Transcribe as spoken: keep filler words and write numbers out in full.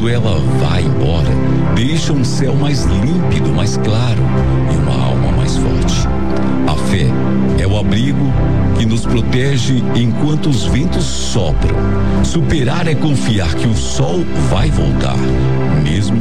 quando ela vai embora, deixa um céu mais límpido, mais claro e uma alma mais forte. A fé é o abrigo que nos protege enquanto os ventos sopram. Superar é confiar que o sol vai voltar, mesmo